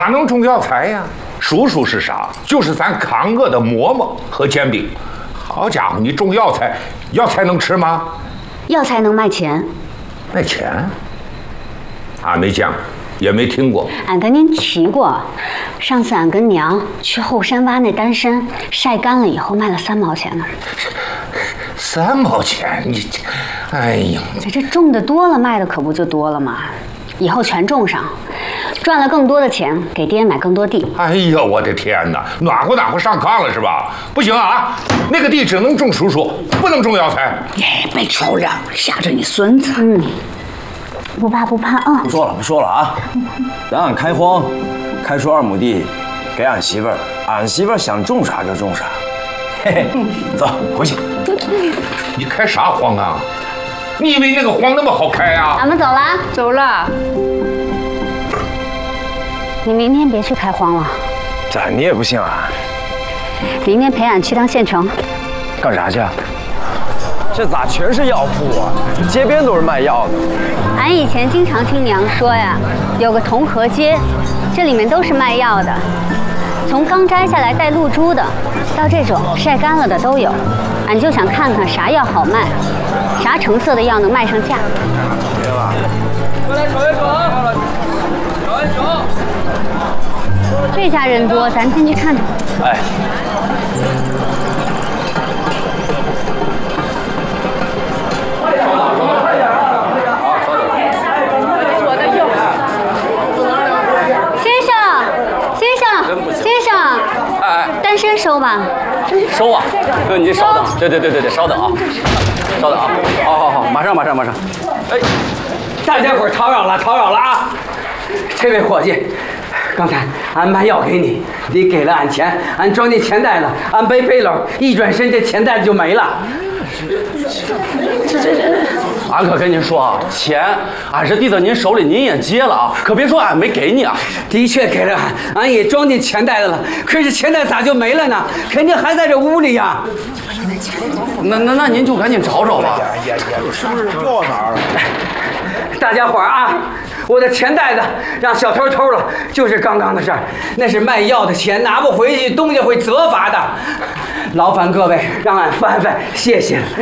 哪能种药材呀？叔叔是啥？就是咱扛饿的馍馍和煎饼。好家伙，你种药材，药材能吃吗？ 药材能卖钱。 卖钱？俺没见过，也没听过。 俺跟您提过，上次俺跟娘去后山挖那丹参，晒干了以后卖了3毛钱呢。 3毛钱？你这，哎呀， 这种的多了，卖的可不就多了吗？以后全种上，赚了更多的钱，给爹买更多地。 哎呀，我的天哪，暖和上炕了是吧？不行啊，那个地只能种叔叔，不能种药材。 哎，别吵了，吓着你孙子。 不怕啊！ 不说了啊！等俺开荒，开出2亩地，给俺媳妇儿，俺媳妇儿想种啥就种啥。嘿嘿，走回去。 你开啥荒啊？你以为那个荒那么好开啊？ 俺们走了。 走了。 你明天别去开荒了。 咋你也不信啊？ 明天陪俺去趟县城。 干啥去啊？这咋全是药铺啊？街边都是卖药的。 俺以前经常听娘说呀，有个同和街，这里面都是卖药的，从刚摘下来带露珠的，到这种晒干了的都有。俺就想看看啥药好卖，啥成色的药能卖上价。 过来瞅一瞅啊！瞅一瞅。 这家人多，咱进去看看。 哎。 先生， 哎， 丹参收吧。 收啊！哥，你稍等，对，稍等啊，稍等啊！好，马上。哎，大家伙吵扰了啊！这位伙计，刚才俺买药给你，你给了俺钱，俺装进钱袋子，俺背背篓，一转身这钱袋子就没了。俺可跟您说啊，钱俺是递到您手里，您也接了啊，可别说俺没给你啊。的确给了俺也装进钱袋子了，可是钱袋咋就没了呢？肯定还在这屋里呀。那您就赶紧找找吧。 是不是掉哪儿了？ 大家伙儿啊，我的钱袋子让小偷偷了，就是刚刚的事儿。那是卖药的钱，拿不回去，东家会责罚的。劳烦各位让俺翻翻，谢谢了。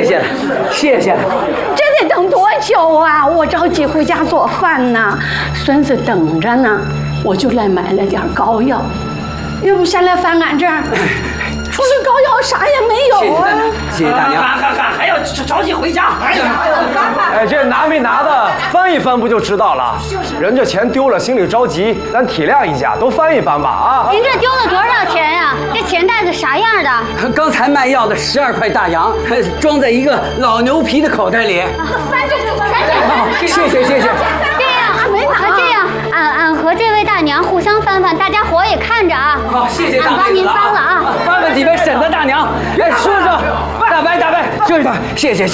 这得等多久啊？我着急回家做饭呢，孙子等着呢。我就来买了点膏药，要不先来翻俺这儿？除了膏药啥也没有啊！ 谢谢大娘，还要着急回家。 哎，这拿没拿的翻一翻不就知道了？人这钱丢了，心里着急，咱体谅一下，都翻一翻吧啊！ 您这丢了多少钱呀？这钱袋子啥样的？ 刚才卖药的12块大洋，装在一个老牛皮的口袋里。 翻这个， 谢谢。 这样，俺和这位大娘互相翻翻，大家伙也看着啊。 好，谢谢大妹子。 俺帮您翻了啊。 翻几杯婶子大娘，哎，叔叔，大白，就是他，谢谢。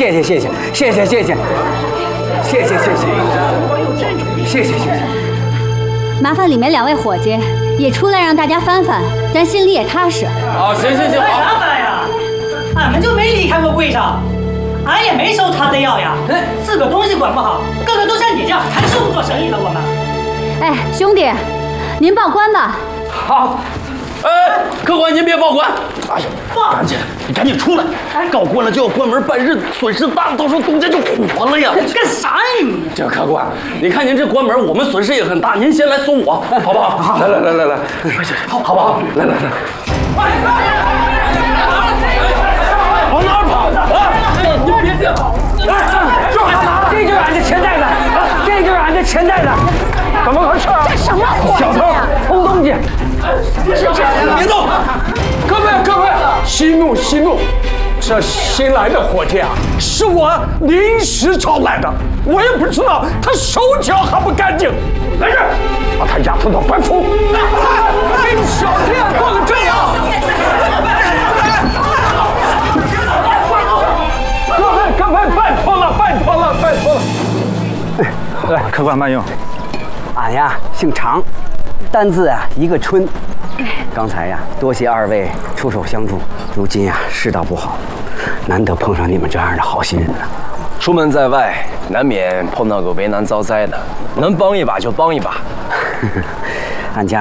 麻烦里面2位伙计也出来让大家翻翻，咱心里也踏实。 好，行， 翻啥翻呀？俺们就没离开过柜上，俺也没收他的药呀。自个东西管不好，个个都像你这样，谈师傅做生意了我们。 哎，兄弟，您报官吧。 好。哎，客官您别报官！哎呀，你赶紧出来！告官了就要关门办事，损失大了，到时候东家就火了呀！ 干啥呀你？ 这客官，你看您这关门，我们损失也很大，您先来送我，好不好？好，来，好不好？来，往哪儿跑啊？你别跑！这就是俺的钱袋子，怎么回事？ 这什么货？ 小偷偷东西！别动！ 各位，息怒！这新来的伙计啊，是我临时招来的，我也不知道他手脚还不干净。来人，把他押送到官府。给小店做个证啊！各位，拜托了！ 来，客官慢用。 俺呀姓常，单字啊一个春。刚才呀多谢2位出手相助，如今呀世道不好，难得碰上你们这样的好心人了。 出门在外，难免碰到个为难遭灾的，能帮一把就帮一把。 俺家